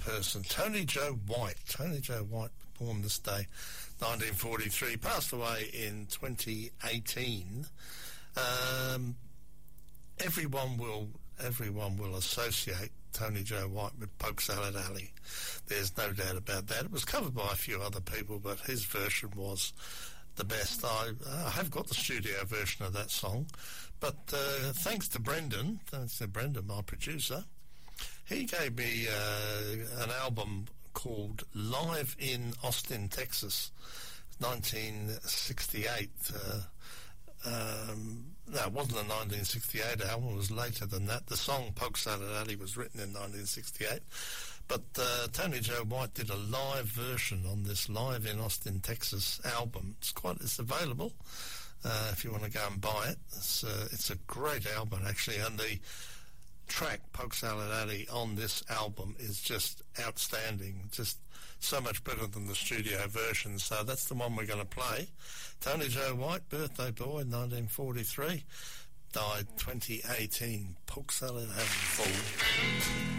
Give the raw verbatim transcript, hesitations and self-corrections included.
person. Tony Joe White. Tony Joe White, born this day, nineteen forty-three, passed away in twenty eighteen. Um, everyone will everyone will associate Tony Joe White with Polk Salad Alley. There's no doubt about that. It was covered by a few other people, but his version was the best. I, I have got the studio version of that song, but uh, thanks to Brendan, thanks to Brendan, my producer, he gave me uh, an album called Live in Austin, Texas, nineteen sixty-eight. Uh, um, no, it wasn't a nineteen sixty-eight album, it was later than that. The song Polk Salad Alley was written in nineteen sixty-eight, but uh, Tony Joe White did a live version on this Live in Austin, Texas album. It's quite, it's available uh, if you want to go and buy it. It's, uh, it's a great album, actually, and the track Polk Salad Alley on this album is just outstanding, just so much better than the studio version. So that's the one we're going to play. Tony Joe White, birthday boy, nineteen forty-three, died twenty eighteen. Polk Salad Alley.